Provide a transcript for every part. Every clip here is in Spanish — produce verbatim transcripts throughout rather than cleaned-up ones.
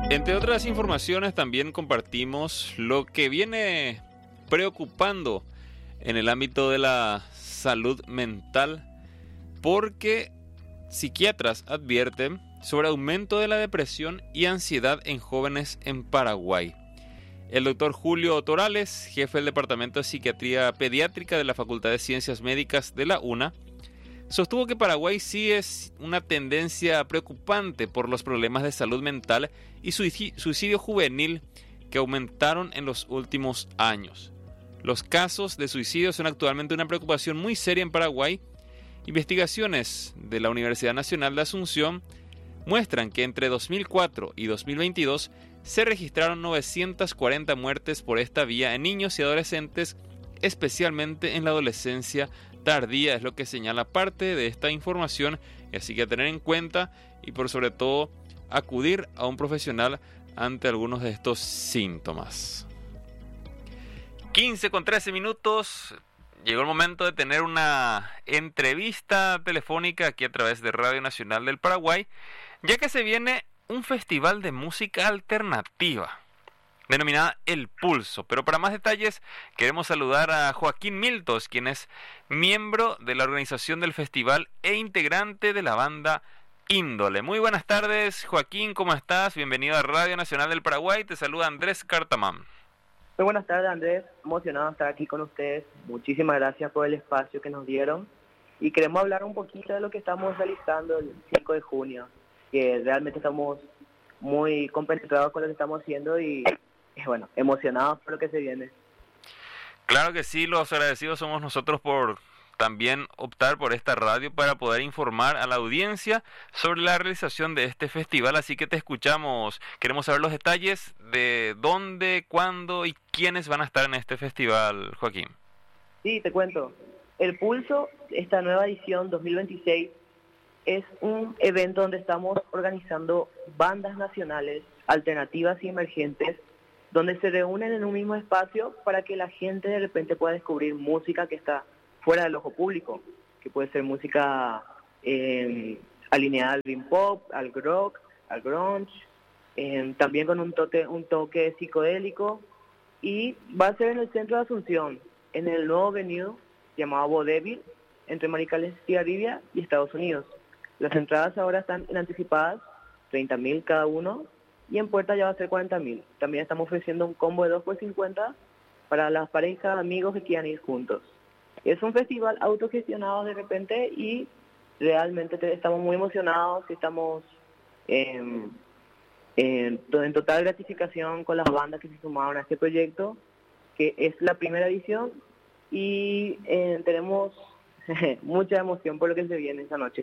Entre otras informaciones también compartimos lo que viene preocupando en el ámbito de la salud mental, porque psiquiatras advierten sobre aumento de la depresión y ansiedad en jóvenes en Paraguay. El doctor Julio Torales, jefe del Departamento de Psiquiatría Pediátrica de la Facultad de Ciencias Médicas de la UNA, sostuvo que Paraguay sí es una tendencia preocupante por los problemas de salud mental y suicidio juvenil que aumentaron en los últimos años. Los casos de suicidio son actualmente una preocupación muy seria en Paraguay. Investigaciones de la Universidad Nacional de Asunción muestran que entre dos mil cuatro y dos mil veintidós se registraron novecientas cuarenta muertes por esta vía en niños y adolescentes, especialmente en la adolescencia tardía, es lo que señala parte de esta información, así que a tener en cuenta y por sobre todo acudir a un profesional ante algunos de estos síntomas. quince con trece minutos, llegó el momento de tener una entrevista telefónica aquí a través de Radio Nacional del Paraguay, ya que se viene un festival de música alternativa denominada El Pulso. Pero para más detalles queremos saludar a Joaquín Miltos, quien es miembro de la organización del festival e integrante de la banda Índole. Muy buenas tardes, Joaquín, ¿cómo estás? Bienvenido a Radio Nacional del Paraguay. Te saluda Andrés Cartamán. Muy buenas tardes, Andrés. Emocionado de estar aquí con ustedes. Muchísimas gracias por el espacio que nos dieron. Y queremos hablar un poquito de lo que estamos realizando el cinco de junio, que realmente estamos muy compenetrados con lo que estamos haciendo y bueno, emocionados por lo que se viene. Claro que sí, los agradecidos somos nosotros por también optar por esta radio para poder informar a la audiencia sobre la realización de este festival, así que te escuchamos. Queremos saber los detalles de dónde, cuándo y quiénes van a estar en este festival, Joaquín. Sí, te cuento. El Pulso, esta nueva edición dos mil veintiséis, es un evento donde estamos organizando bandas nacionales, alternativas y emergentes, donde se reúnen en un mismo espacio para que la gente de repente pueda descubrir música que está fuera del ojo público, que puede ser música eh, alineada al dream pop, al rock, al grunge, eh, también con un toque, un toque psicodélico, y va a ser en el centro de Asunción, en el nuevo venue llamado Vodevil, entre Maricales y Arribia y Estados Unidos. Las entradas ahora están en anticipadas, treinta mil cada uno, y en puerta ya va a ser cuarenta mil. También estamos ofreciendo un combo de dos por cincuenta para las parejas, amigos que quieran ir juntos. Es un festival autogestionado de repente y realmente te, estamos muy emocionados, estamos eh, en, en total gratificación con las bandas que se sumaron a este proyecto, que es la primera edición, y eh, tenemos mucha emoción por lo que se viene esa noche.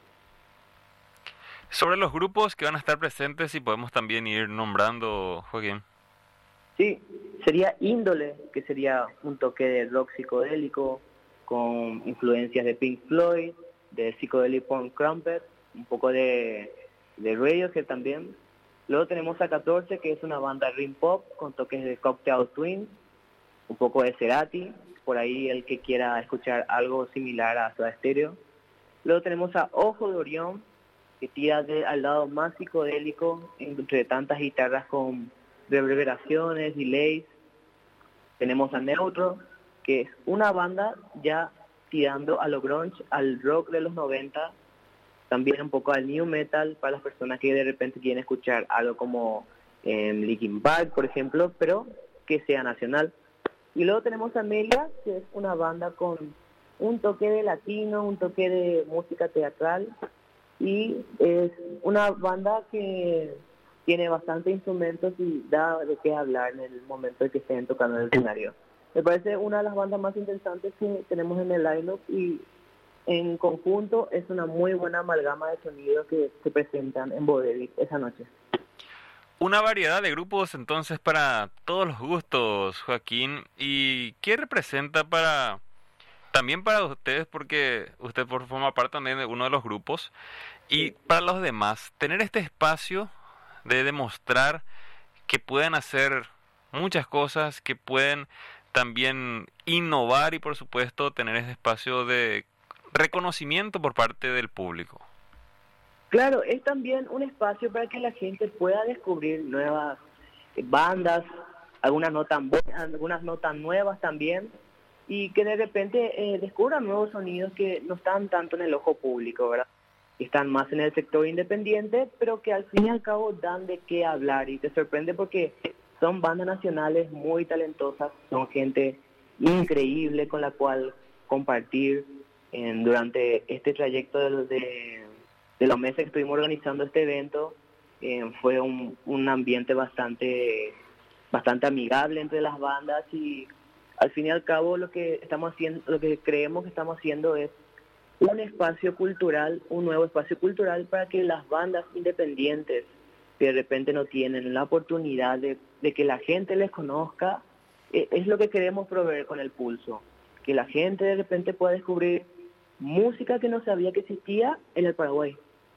Sobre los grupos que van a estar presentes, y podemos también ir nombrando, Joaquín. Sí, sería Índole, que sería un toque de rock psicodélico con influencias de Pink Floyd, de Psychedelic Punk Crumpet, un poco de, de Radiohead también. Luego tenemos a catorce, que es una banda dream pop con toques de Cocktail Twins, un poco de Cerati, por ahí el que quiera escuchar algo similar a Soda Stereo. Luego tenemos a Ojo de Orión, que tira de, al lado más psicodélico, entre tantas guitarras con reverberaciones, delays. Tenemos a Neutro, que es una banda ya tirando a lo grunge, al rock de los noventa, también un poco al new metal para las personas que de repente quieren escuchar algo como eh, Linkin Park, por ejemplo, pero que sea nacional. Y luego tenemos a Amelia, que es una banda con un toque de latino, un toque de música teatral, y es una banda que tiene bastantes instrumentos y da de qué hablar en el momento de que estén tocando en el escenario. Me parece una de las bandas más interesantes que tenemos en el line-up, y en conjunto es una muy buena amalgama de sonidos que se presentan en Vodevil esa noche. Una variedad de grupos entonces para todos los gustos, Joaquín. ¿Y qué representa para también para ustedes, porque usted forma parte también de uno de los grupos, y para los demás, tener este espacio de demostrar que pueden hacer muchas cosas, que pueden también innovar y por supuesto tener ese espacio de reconocimiento por parte del público? Claro, es también un espacio para que la gente pueda descubrir nuevas eh, bandas, algunas no tan buenas, algunas no tan nuevas también, y que de repente eh, descubran nuevos sonidos que no están tanto en el ojo público, ¿verdad? Que están más en el sector independiente, pero que al fin y al cabo dan de qué hablar, y te sorprende porque son bandas nacionales muy talentosas, son gente increíble con la cual compartir en, durante este trayecto de, de, de los meses que estuvimos organizando este evento. Eh, fue un, un ambiente bastante bastante amigable entre las bandas, y al fin y al cabo lo que estamos haciendo, lo que creemos que estamos haciendo es un espacio cultural, un nuevo espacio cultural para que las bandas independientes que de repente no tienen la oportunidad de, de que la gente les conozca, eh, es lo que queremos proveer con el Pulso, que la gente de repente pueda descubrir música que no sabía que existía en el Paraguay.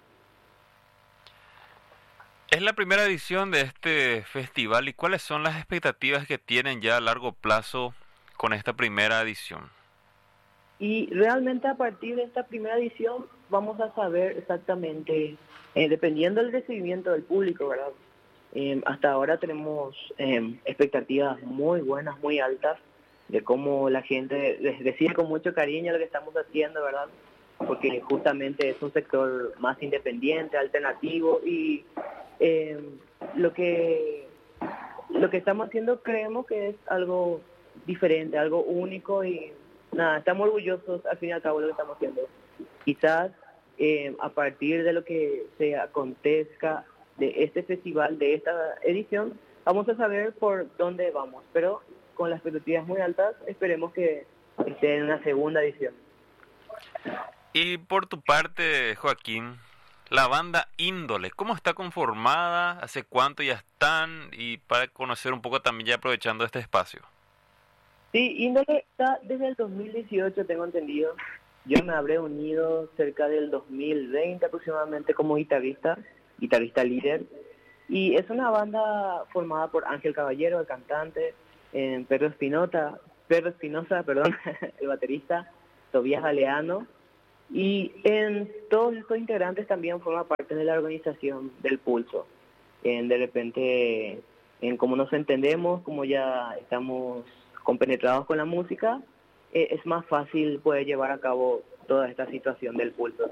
Es la primera edición de este festival, ¿y cuáles son las expectativas que tienen ya a largo plazo con esta primera edición? Y realmente a partir de esta primera edición vamos a saber exactamente, eh, dependiendo del recibimiento del público, ¿verdad? Eh, hasta ahora tenemos eh, expectativas muy buenas, muy altas, de cómo la gente recibe con mucho cariño lo que estamos haciendo, ¿verdad? Porque justamente es un sector más independiente, alternativo, y eh, lo que lo que estamos haciendo creemos que es algo diferente, algo único, y nada, estamos orgullosos al fin y al cabo de lo que estamos haciendo. Quizás eh, a partir de lo que se acontezca de este festival, de esta edición, vamos a saber por dónde vamos, pero con las expectativas muy altas esperemos que esté en una segunda edición. Y por tu parte, Joaquín, la banda Índole, ¿cómo está conformada? ¿Hace cuánto ya están? Y para conocer un poco también, ya aprovechando este espacio. Sí, Índole está desde el dos mil dieciocho, tengo entendido. Yo me habré unido cerca del dos mil veinte aproximadamente como guitarrista, guitarrista líder. Y es una banda formada por Ángel Caballero, el cantante, eh, Pedro Espinosa, Pedro Espinosa, perdón, el baterista, Tobías Galeano. Y en todos estos integrantes también forma parte de la organización del Pulso. En, de repente, en cómo nos entendemos, como ya estamos compenetrados con la música, eh, es más fácil poder llevar a cabo toda esta situación del Pulso.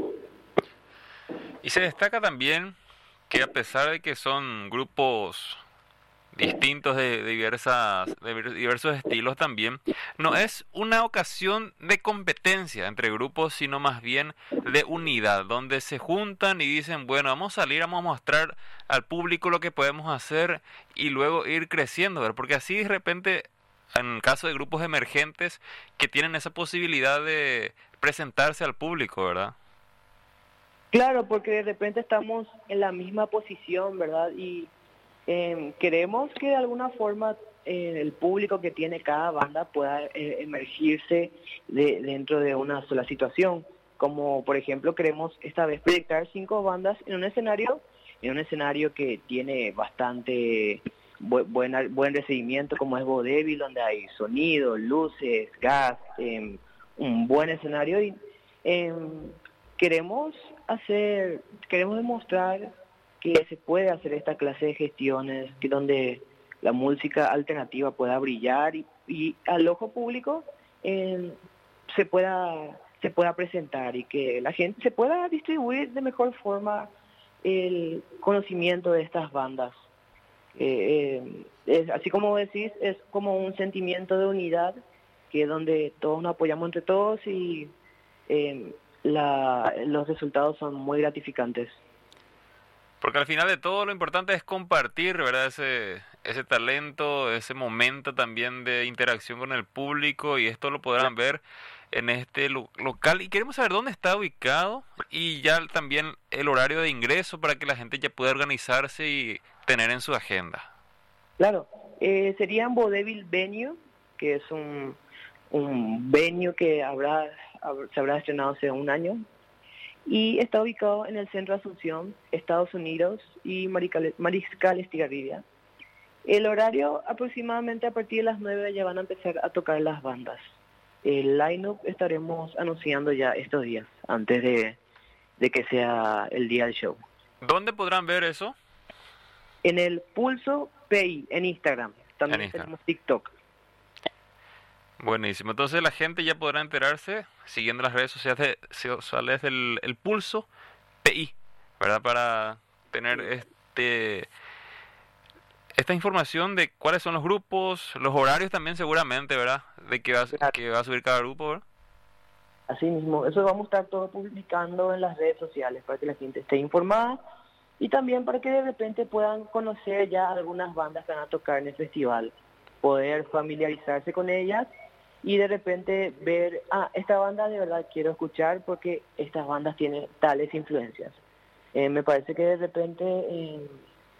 Y se destaca también que a pesar de que son grupos distintos de, de diversas de diversos estilos también, no es una ocasión de competencia entre grupos, sino más bien de unidad, donde se juntan y dicen, bueno, vamos a salir, vamos a mostrar al público lo que podemos hacer y luego ir creciendo, ¿verdad? Porque así de repente, en caso de grupos emergentes que tienen esa posibilidad de presentarse al público, ¿verdad? Claro, porque de repente estamos en la misma posición, ¿verdad? Y Eh, queremos que de alguna forma eh, el público que tiene cada banda pueda eh, emergirse de, dentro de una sola situación. Como por ejemplo queremos esta vez proyectar cinco bandas en un escenario, en un escenario que tiene bastante bu buena, buen recibimiento, como es Vodevil, donde hay sonido, luces, gas, eh, un buen escenario, y eh, queremos hacer, queremos demostrar que se puede hacer esta clase de gestiones, que donde la música alternativa pueda brillar y, y al ojo público eh, se pueda se pueda presentar, y que la gente se pueda distribuir de mejor forma el conocimiento de estas bandas. Eh, eh, es, así como decís, es como un sentimiento de unidad, que es donde todos nos apoyamos entre todos, y eh, la, los resultados son muy gratificantes. Porque al final de todo lo importante es compartir, ¿verdad? Ese, ese talento, ese momento también de interacción con el público, y esto lo podrán ver en este lo local. Y queremos saber dónde está ubicado y ya también el horario de ingreso para que la gente ya pueda organizarse y tener en su agenda. Claro, eh, sería en Vodevil Venue, que es un, un venue que habrá, se habrá estrenado hace un año, y está ubicado en el centro de Asunción, Estados Unidos, y Mariscal, Mariscal Estigarribia. El horario, aproximadamente a partir de las nueve ya van a empezar a tocar las bandas. El line-up estaremos anunciando ya estos días, antes de, de que sea el día del show. ¿Dónde podrán ver eso? En el Pulso P I, en Instagram. También En Instagram. tenemos TikTok. Buenísimo. Entonces la gente ya podrá enterarse siguiendo las redes sociales, de, sociales del el Pulso P I, ¿verdad? Para tener este esta información de cuáles son los grupos, los horarios también seguramente, ¿verdad? De que va, Claro. que va a subir cada grupo, ¿verdad? Así mismo, eso vamos a estar todo publicando en las redes sociales para que la gente esté informada y también para que de repente puedan conocer ya algunas bandas que van a tocar en el festival, poder familiarizarse con ellas y de repente ver, ah, esta banda de verdad quiero escuchar porque estas bandas tienen tales influencias. Eh, me parece que de repente eh,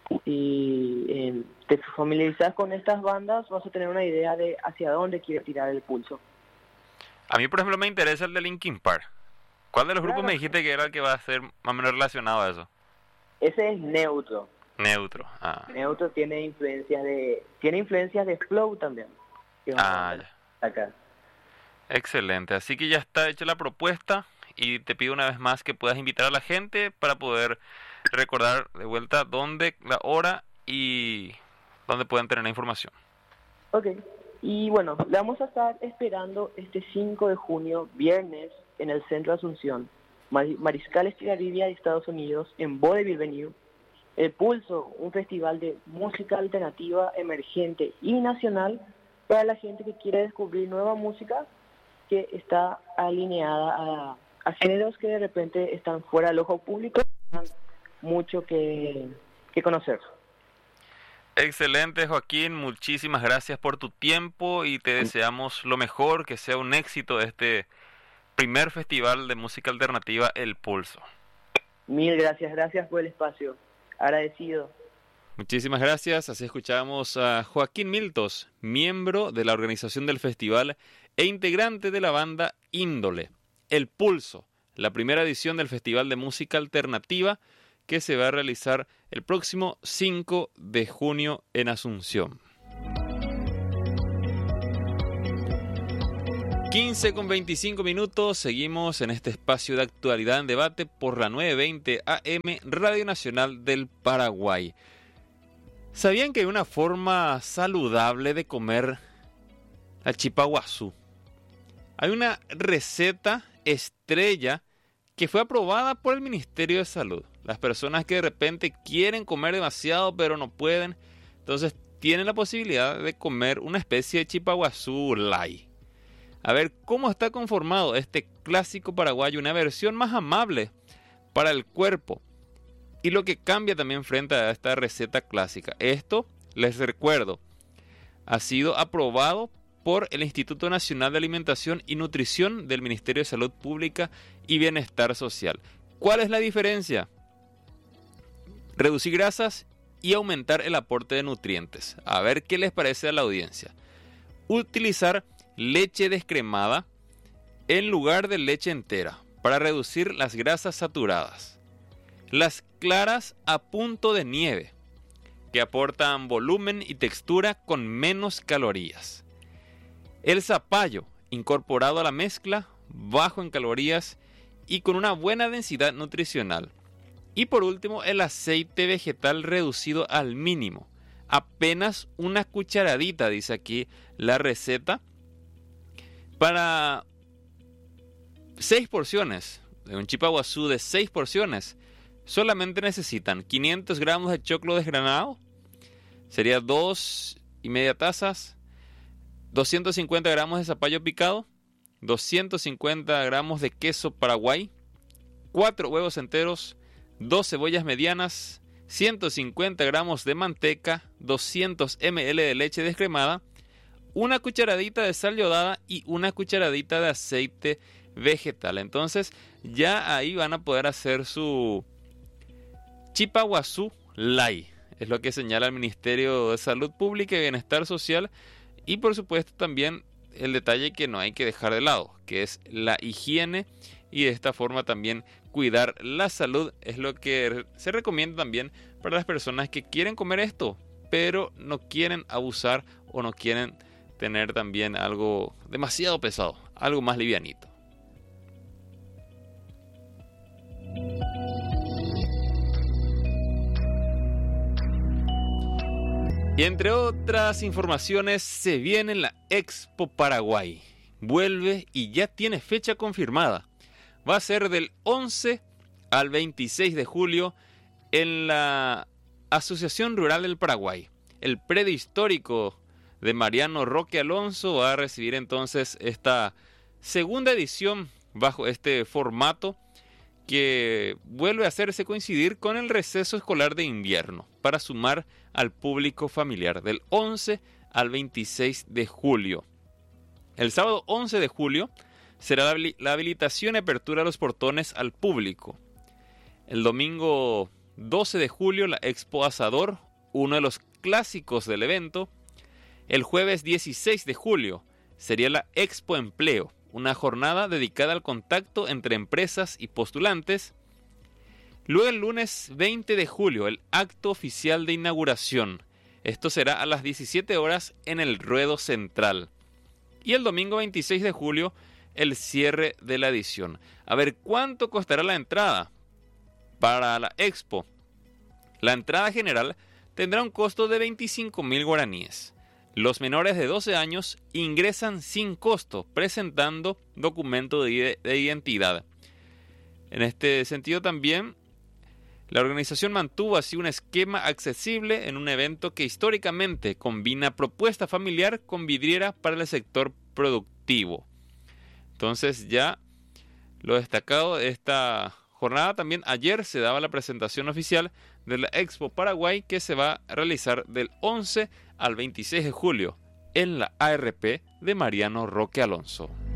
si eh, te familiarizas con estas bandas vas a tener una idea de hacia dónde quiere tirar el pulso. A mí, por ejemplo, me interesa el de Linkin Park. ¿Cuál de los grupos Claro. me dijiste que era el que va a ser más o menos relacionado a eso? Ese es Neutro. Neutro. Ah, Neutro tiene influencias de tiene influencias de Flow también. que vamos ah a ya. acá. Excelente. Así que ya está hecha la propuesta y te pido una vez más que puedas invitar a la gente para poder recordar de vuelta dónde, la hora y dónde pueden tener la información. Ok. Y bueno, le vamos a estar esperando este cinco de junio, viernes, en el Centro Asunción, Mar- Mariscal Estigarribia de Estados Unidos, en Vaudeville Venue. El Pulso, un festival de música alternativa, emergente y nacional para la gente que quiere descubrir nueva música que está alineada a, a géneros que de repente están fuera del ojo público, mucho que, que conocer. Excelente, Joaquín. Muchísimas gracias por tu tiempo y te deseamos lo mejor, que sea un éxito este primer festival de música alternativa, El Pulso. Mil gracias, gracias por el espacio. Agradecido. Muchísimas gracias. Así escuchamos a Joaquín Miltos, miembro de la organización del festival e integrante de la banda Índole. El Pulso, la primera edición del Festival de Música Alternativa que se va a realizar el próximo cinco de junio en Asunción. quince con veinticinco minutos, seguimos en este espacio de actualidad en debate por la novecientos veinte A M Radio Nacional del Paraguay. ¿Sabían que hay una forma saludable de comer la chipaguazú? Hay una receta estrella que fue aprobada por el Ministerio de Salud. Las personas que de repente quieren comer demasiado pero no pueden, entonces tienen la posibilidad de comer una especie de chipaguazú light. A ver cómo está conformado este clásico paraguayo, una versión más amable para el cuerpo. Y lo que cambia también frente a esta receta clásica. Esto, les recuerdo, ha sido aprobado por el Instituto Nacional de Alimentación y Nutrición del Ministerio de Salud Pública y Bienestar Social. ¿Cuál es la diferencia? Reducir grasas y aumentar el aporte de nutrientes. A ver qué les parece a la audiencia. Utilizar leche descremada en lugar de leche entera para reducir las grasas saturadas. Las claras a punto de nieve, que aportan volumen y textura con menos calorías. El zapallo, incorporado a la mezcla, bajo en calorías y con una buena densidad nutricional. Y por último, el aceite vegetal reducido al mínimo. Apenas una cucharadita, dice aquí la receta, para seis porciones. De un chipaguazú de seis porciones, solamente necesitan quinientos gramos de choclo desgranado, sería dos y media tazas, doscientos cincuenta gramos de zapallo picado, doscientos cincuenta gramos de queso paraguay, cuatro huevos enteros, dos cebollas medianas, ciento cincuenta gramos de manteca, doscientos mililitros de leche descremada, una cucharadita de sal yodada y una cucharadita de aceite vegetal. Entonces ya ahí van a poder hacer su chipaguazú light. Es lo que señala el Ministerio de Salud Pública y Bienestar Social. Y por supuesto también el detalle que no hay que dejar de lado, que es la higiene, y de esta forma también cuidar la salud. Es lo que se recomienda también para las personas que quieren comer esto, pero no quieren abusar o no quieren tener también algo demasiado pesado, algo más livianito. Y entre otras informaciones, se viene la Expo Paraguay. Vuelve y ya tiene fecha confirmada. Va a ser del once al veintiséis de julio en la Asociación Rural del Paraguay. El predio histórico de Mariano Roque Alonso va a recibir entonces esta segunda edición bajo este formato que vuelve a hacerse coincidir con el receso escolar de invierno para sumar al público familiar del once al veintiséis de julio. El sábado once de julio será la habilitación y apertura de los portones al público. El domingo doce de julio la Expo Asador, uno de los clásicos del evento. El jueves dieciséis de julio sería la Expo Empleo, una jornada dedicada al contacto entre empresas y postulantes. Luego el lunes veinte de julio, el acto oficial de inauguración. Esto será a las diecisiete horas en el Ruedo Central. Y el domingo veintiséis de julio, el cierre de la edición. A ver, ¿cuánto costará la entrada para la Expo? La entrada general tendrá un costo de veinticinco mil guaraníes. Los menores de doce años ingresan sin costo, presentando documento de, de identidad. En este sentido también, la organización mantuvo así un esquema accesible en un evento que históricamente combina propuesta familiar con vidriera para el sector productivo. Entonces ya lo destacado de esta jornada también, ayer se daba la presentación oficial de la Expo Paraguay que se va a realizar del once al veintiséis de julio en la A R P de Mariano Roque Alonso.